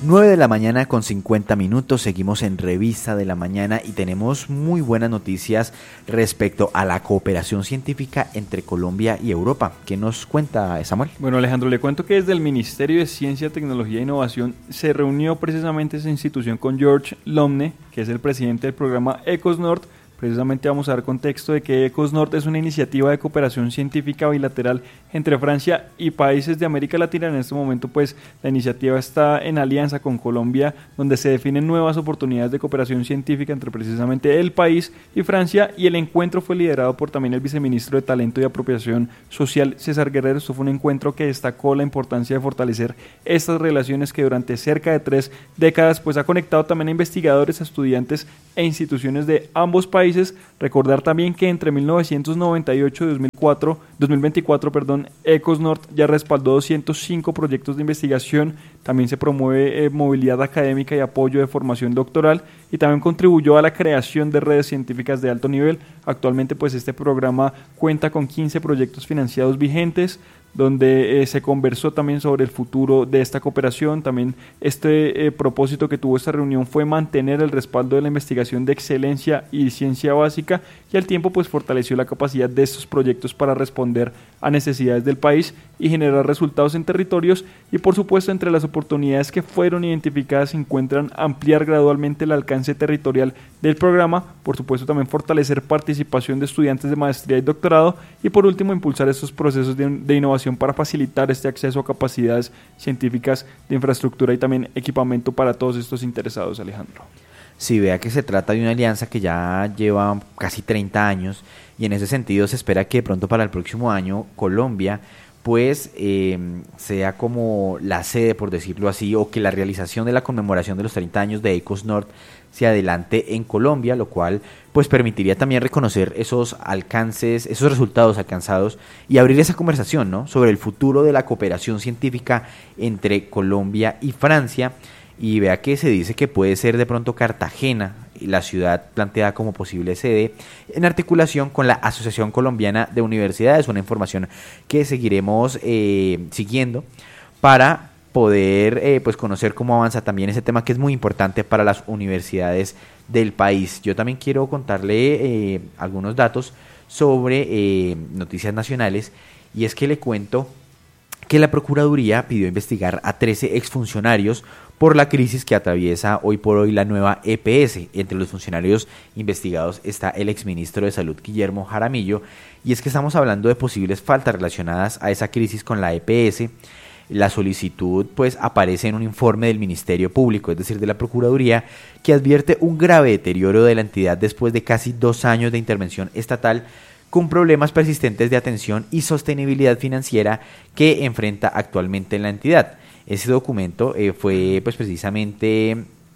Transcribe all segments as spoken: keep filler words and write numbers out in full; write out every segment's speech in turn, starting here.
nueve de la mañana con cincuenta minutos, seguimos en Revista de la Mañana y tenemos muy buenas noticias respecto a la cooperación científica entre Colombia y Europa. ¿Qué nos cuenta, Samuel? Bueno, Alejandro, le cuento que desde el Ministerio de Ciencia, Tecnología e Innovación se reunió precisamente esa institución con George Lomne, que es el presidente del programa ECOSNORD. Precisamente vamos a dar contexto de que ECOSNORD es una iniciativa de cooperación científica bilateral entre Francia y países de América Latina. En este momento, pues, la iniciativa está en alianza con Colombia, donde se definen nuevas oportunidades de cooperación científica entre precisamente el país y Francia, y el encuentro fue liderado por también el viceministro de Talento y Apropiación Social, César Guerrero. Esto fue un encuentro que destacó la importancia de fortalecer estas relaciones que durante cerca de tres décadas, pues, ha conectado también a investigadores, a estudiantes e instituciones de ambos países. Recordar también que entre mil novecientos noventa y ocho y dos mil cuatro, dos mil veinticuatro, perdón, ECOSNORD ya respaldó doscientos cinco proyectos de investigación. También se promueve eh, movilidad académica y apoyo de formación doctoral, y también contribuyó a la creación de redes científicas de alto nivel. Actualmente, pues, este programa cuenta con quince proyectos financiados vigentes, donde eh, se conversó también sobre el futuro de esta cooperación. También este eh, propósito que tuvo esta reunión fue mantener el respaldo de la investigación de excelencia y ciencia básica, y al tiempo, pues, fortaleció la capacidad de estos proyectos para responder a necesidades del país y generar resultados en territorios. Y por supuesto, entre las oportunidades que fueron identificadas se encuentran ampliar gradualmente el alcance territorial del programa, por supuesto también fortalecer participación de estudiantes de maestría y doctorado, y por último impulsar estos procesos de, de innovación para facilitar este acceso a capacidades científicas, de infraestructura y también equipamiento para todos estos interesados, Alejandro. Sí, vea que se trata de una alianza que ya lleva casi treinta años, y en ese sentido se espera que de pronto para el próximo año Colombia pues eh, sea como la sede, por decirlo así, o que la realización de la conmemoración de los treinta años de ECOSNORD se adelante en Colombia, lo cual pues permitiría también reconocer esos alcances, esos resultados alcanzados, y abrir esa conversación, ¿no?, sobre el futuro de la cooperación científica entre Colombia y Francia. Y vea que se dice que puede ser de pronto Cartagena la ciudad planteada como posible sede, en articulación con la Asociación Colombiana de Universidades, una información que seguiremos eh, siguiendo para poder eh, pues conocer cómo avanza también ese tema, que es muy importante para las universidades del país. Yo también quiero contarle eh, algunos datos sobre eh, noticias nacionales, y es que le cuento que la Procuraduría pidió investigar a trece exfuncionarios por la crisis que atraviesa hoy por hoy la nueva E P S. Entre los funcionarios investigados está el exministro de Salud, Guillermo Jaramillo, y es que estamos hablando de posibles faltas relacionadas a esa crisis con la E P S. La solicitud pues aparece en un informe del Ministerio Público, es decir, de la Procuraduría, que advierte un grave deterioro de la entidad después de casi dos años de intervención estatal, con problemas persistentes de atención y sostenibilidad financiera que enfrenta actualmente la entidad. Ese documento eh, fue pues precisamente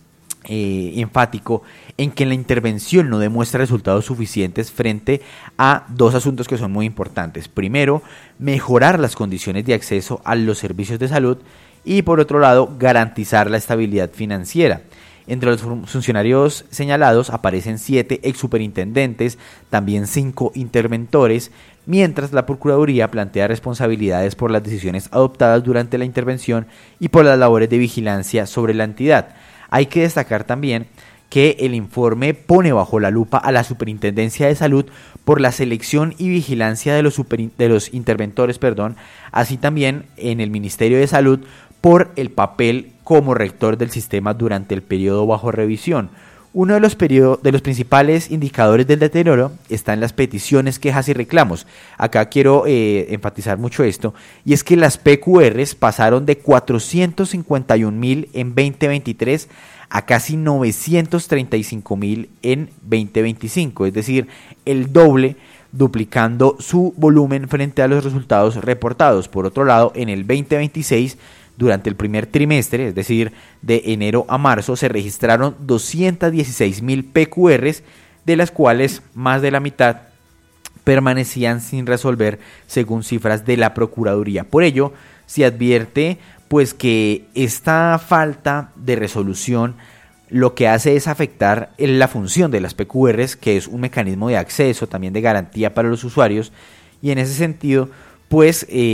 eh, enfático en que la intervención no demuestra resultados suficientes frente a dos asuntos que son muy importantes. Primero, mejorar las condiciones de acceso a los servicios de salud, y por otro lado, garantizar la estabilidad financiera. Entre los funcionarios señalados aparecen siete exsuperintendentes, también cinco interventores, mientras la Procuraduría plantea responsabilidades por las decisiones adoptadas durante la intervención y por las labores de vigilancia sobre la entidad. Hay que destacar también que el informe pone bajo la lupa a la Superintendencia de Salud por la selección y vigilancia de los, super, de los interventores, perdón, así también en el Ministerio de Salud por el papel como rector del sistema durante el periodo bajo revisión. Uno de los, periodo, de los principales indicadores del deterioro está en las peticiones, quejas y reclamos. Acá quiero eh, enfatizar mucho esto, y es que las P Q Rs pasaron de cuatrocientos cincuenta y un mil en veinte veintitrés a casi novecientos treinta y cinco mil en veinte veinticinco, es decir, el doble, duplicando su volumen frente a los resultados reportados. Por otro lado, en el veinte veintiséis, durante el primer trimestre, es decir, de enero a marzo, se registraron doscientos dieciséis mil P Q Rs, de las cuales más de la mitad permanecían sin resolver, según cifras de la Procuraduría. Por ello, se advierte pues que esta falta de resolución lo que hace es afectar la función de las P Q Rs, que es un mecanismo de acceso, también de garantía para los usuarios, y en ese sentido, pues eh,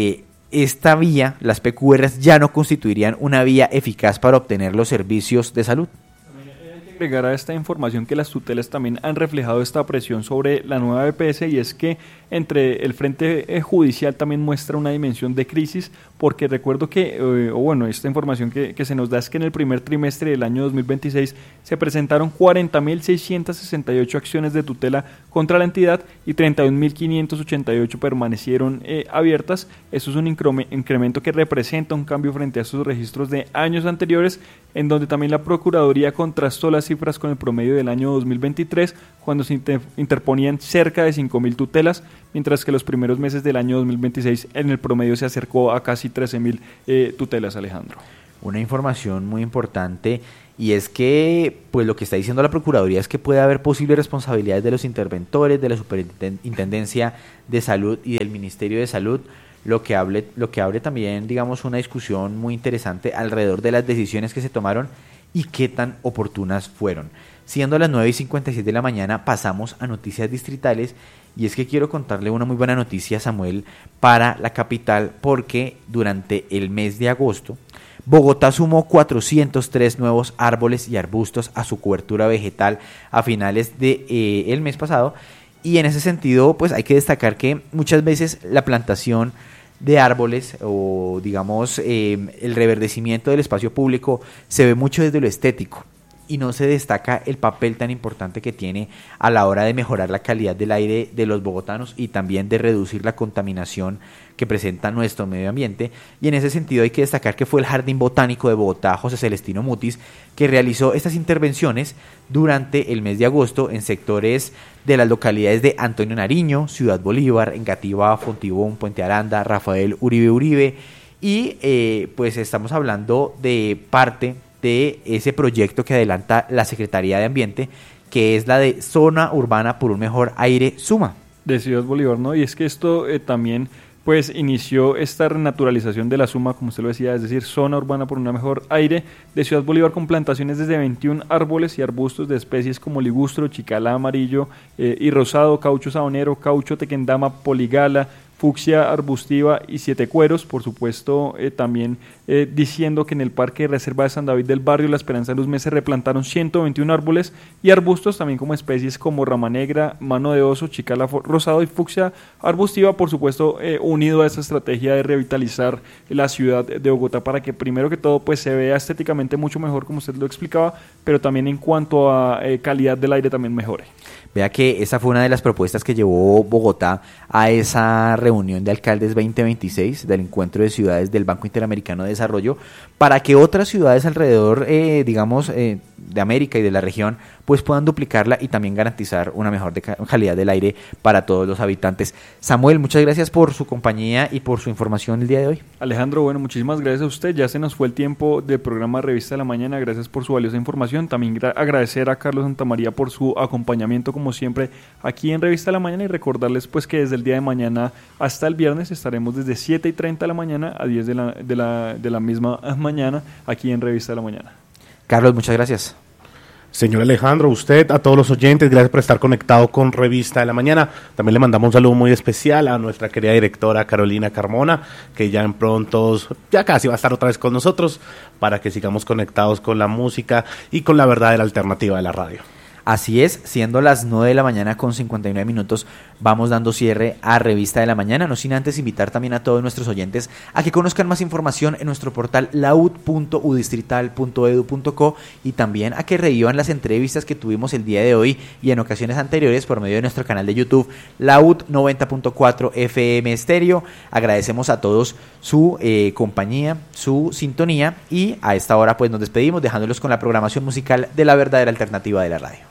esta vía, las P Q Rs, ya no constituirían una vía eficaz para obtener los servicios de salud. Agregar a esta información que las tutelas también han reflejado esta presión sobre la nueva B P S, y es que entre el frente eh, judicial también muestra una dimensión de crisis, porque recuerdo que, eh, o bueno, esta información que, que se nos da es que en el primer trimestre del año dos mil veintiséis se presentaron cuarenta mil seiscientas sesenta y ocho acciones de tutela contra la entidad y treinta y un mil quinientas ochenta y ocho permanecieron eh, abiertas. Eso es un incremento que representa un cambio frente a esos registros de años anteriores, en donde también la Procuraduría contrastó las cifras con el promedio del año dos mil veintitrés, cuando se inter- interponían cerca de cinco mil tutelas, mientras que los primeros meses del año dos mil veintiséis en el promedio se acercó a casi trece mil eh, tutelas, Alejandro. Una información muy importante, y es que pues lo que está diciendo la Procuraduría es que puede haber posibles responsabilidades de los interventores, de la Superintendencia de Salud y del Ministerio de Salud, lo que hable, lo que abre también, digamos, una discusión muy interesante alrededor de las decisiones que se tomaron y qué tan oportunas fueron. Siendo las nueve y cincuenta y seis de la mañana, pasamos a noticias distritales, y es que quiero contarle una muy buena noticia, Samuel, para la capital, porque durante el mes de agosto, Bogotá sumó cuatrocientos tres nuevos árboles y arbustos a su cobertura vegetal a finales del de, eh, mes pasado, y en ese sentido, pues hay que destacar que muchas veces la plantación de árboles o digamos eh, el reverdecimiento del espacio público se ve mucho desde lo estético y no se destaca el papel tan importante que tiene a la hora de mejorar la calidad del aire de los bogotanos y también de reducir la contaminación que presenta nuestro medio ambiente. Y en ese sentido hay que destacar que fue el Jardín Botánico de Bogotá, José Celestino Mutis, que realizó estas intervenciones durante el mes de agosto en sectores de las localidades de Antonio Nariño, Ciudad Bolívar, Engativá, Fontibón, Puente Aranda, Rafael Uribe Uribe, y eh, pues estamos hablando de parte de ese proyecto que adelanta la Secretaría de Ambiente, que es la de Zona Urbana por un Mejor Aire Suma. De Ciudad Bolívar, ¿no? Y es que esto eh, también pues inició esta renaturalización de la Suma, como usted lo decía, es decir, Zona Urbana por un Mejor Aire de Ciudad Bolívar, con plantaciones desde veintiún árboles y arbustos de especies como ligustro, chicala amarillo eh, y rosado, caucho sabanero, caucho tequendama, poligala, fucsia arbustiva y siete cueros. Por supuesto, eh, también eh, diciendo que en el Parque de Reserva de San David del Barrio La Esperanza de Luzme se replantaron ciento veintiún árboles y arbustos, también como especies como rama negra, mano de oso, chicala rosado y fucsia arbustiva, por supuesto eh, unido a esta estrategia de revitalizar la ciudad de Bogotá para que primero que todo pues se vea estéticamente mucho mejor, como usted lo explicaba, pero también en cuanto a eh, calidad del aire también mejore. Vea que esa fue una de las propuestas que llevó Bogotá a esa reunión de alcaldes veinte veintiséis del encuentro de ciudades del Banco Interamericano de Desarrollo, para que otras ciudades alrededor, eh, digamos, eh, de América y de la región, pues puedan duplicarla y también garantizar una mejor de calidad del aire para todos los habitantes. Samuel, muchas gracias por su compañía y por su información el día de hoy. Alejandro, bueno, muchísimas gracias a usted. Ya se nos fue el tiempo del programa Revista de la Mañana. Gracias por su valiosa información. También gra- agradecer a Carlos Santamaría por su acompañamiento, como siempre, aquí en Revista de la Mañana, y recordarles pues que desde el día de mañana hasta el viernes estaremos desde siete y treinta de la mañana a diez de la, de la, de la misma mañana aquí en Revista de la Mañana. Carlos, muchas gracias. Señor Alejandro, usted, a todos los oyentes, gracias por estar conectado con Revista de la Mañana. También le mandamos un saludo muy especial a nuestra querida directora Carolina Carmona, que ya en prontos, ya casi va a estar otra vez con nosotros, para que sigamos conectados con la música y con la verdadera alternativa de la radio. Así es, siendo las nueve de la mañana con cincuenta y nueve minutos, vamos dando cierre a Revista de la Mañana, no sin antes invitar también a todos nuestros oyentes a que conozcan más información en nuestro portal laud punto u distrital punto edu punto co, y también a que revivan las entrevistas que tuvimos el día de hoy y en ocasiones anteriores por medio de nuestro canal de YouTube Laud noventa punto cuatro F M Estéreo. Agradecemos a todos su eh, compañía, su sintonía, y a esta hora pues nos despedimos dejándolos con la programación musical de la verdadera alternativa de la radio.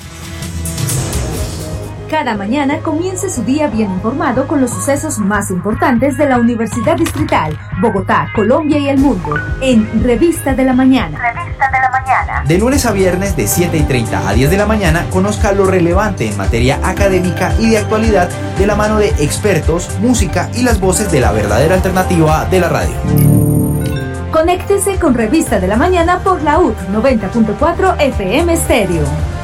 Cada mañana comience su día bien informado con los sucesos más importantes de la Universidad Distrital, Bogotá, Colombia y el mundo, en Revista de la Mañana. Revista de la Mañana. De lunes a viernes de siete y treinta a diez de la mañana, conozca lo relevante en materia académica y de actualidad de la mano de expertos, música y las voces de la verdadera alternativa de la radio. Conéctese con Revista de la Mañana por Laud noventa punto cuatro F M Estéreo.